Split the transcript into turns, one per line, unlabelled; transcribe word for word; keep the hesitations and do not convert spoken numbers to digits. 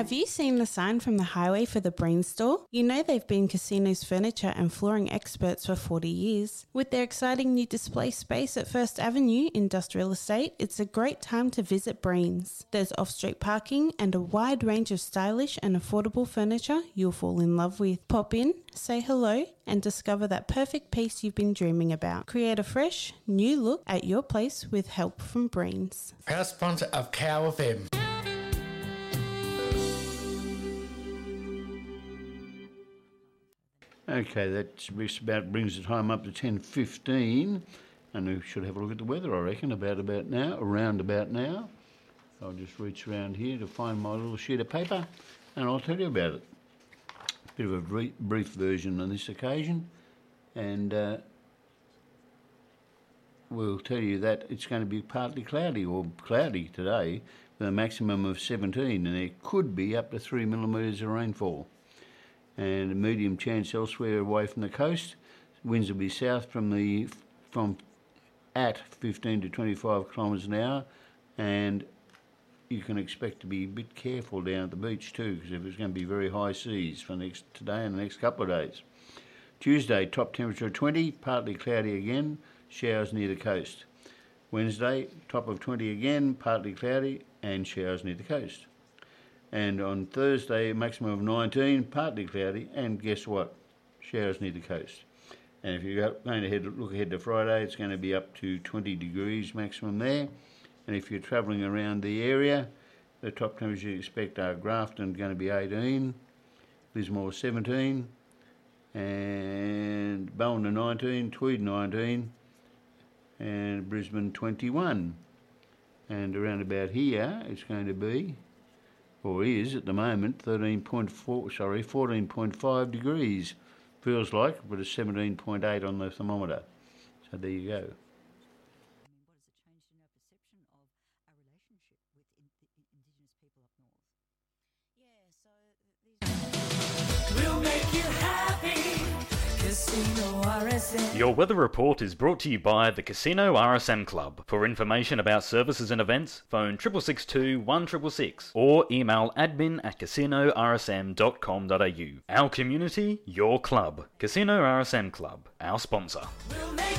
Have you seen the sign from the highway for the Breen store? You know they've been Casino's furniture and flooring experts for forty years. With their exciting new display space at First Avenue Industrial Estate, it's a great time to visit Breen's. There's off-street parking and a wide range of stylish and affordable furniture you'll fall in love with. Pop in, say hello, and discover that perfect piece you've been dreaming about. Create a fresh, new look at your place with help from Breen's.
Proud sponsor of Cow F M.
Okay, that just about brings the time up to ten fifteen, and we should have a look at the weather, I reckon, about about now, around about now. I'll just reach around here to find my little sheet of paper, and I'll tell you about it. Bit of a brief, brief version on this occasion, and uh, we'll tell you that it's going to be partly cloudy, or cloudy today, with a maximum of seventeen, and there could be up to three millimetres of rainfall. And a medium chance elsewhere away from the coast. Winds will be south from the from at fifteen to twenty-five kilometres an hour, and you can expect to be a bit careful down at the beach too, because there's going to be very high seas for next today and the next couple of days. Tuesday, top temperature of twenty, partly cloudy again, showers near the coast. Wednesday, top of twenty again, partly cloudy and showers near the coast. And on Thursday, a maximum of nineteen, partly cloudy, and guess what? Showers near the coast. And if you're going to look ahead to Friday, it's going to be up to twenty degrees maximum there. And if you're travelling around the area, the top temperatures you expect are Grafton going to be eighteen, Lismore seventeen, and Bowen nineteen, Tweed nineteen, and Brisbane twenty-one. And around about here, it's going to be, or is at the moment, thirteen point four, sorry, fourteen point five degrees. Feels like, but it's seventeen point eight on the thermometer. So there you go.
We'll make you happy. Casino R S M.
Your weather report is brought to you by the Casino R S M Club. For information about services and events, phone six six two, one six six six or email admin at casino r s m dot com dot a u. Our community, your club. Casino R S M Club, our sponsor.
We'll make